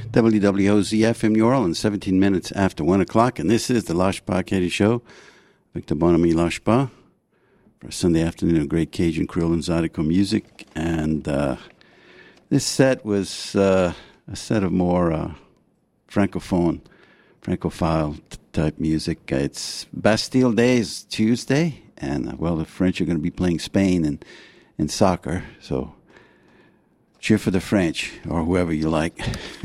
WWOZ-FM New Orleans, 17 minutes after 1 o'clock, and this is the Lashpa Katie Show. Victor Bonami Lashpa for a Sunday afternoon of great Cajun, Creole, and Zydeco music. And this set was a set of more francophile type music. It's Bastille Day is Tuesday, and well, the French are going to be playing Spain in soccer, so cheer for the French, or whoever you like.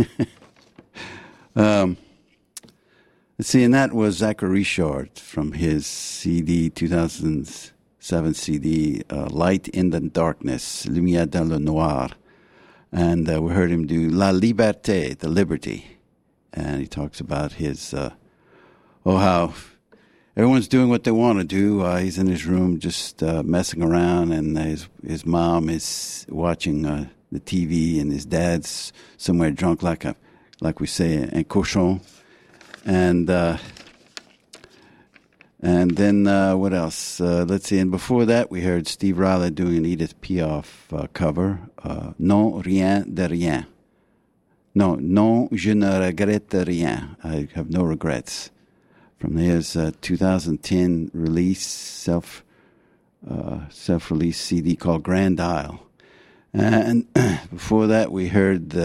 Let's see, and that was Zachary Richard from his CD, 2007 CD, Light in the Darkness, Lumière dans le Noir. And we heard him do La Liberté, the Liberty. And he talks about his, how everyone's doing what they want to do. He's in his room just messing around, and his mom is watching the TV, and his dad's somewhere drunk like we say, un cochon. And then what else? Let's see. And before that, we heard Steve Riley doing an Edith Piaf cover, Non, rien de rien. No, non, je ne regrette rien. I have no regrets. From his 2010 release, self-release CD called Grand Isle. And before that, we heard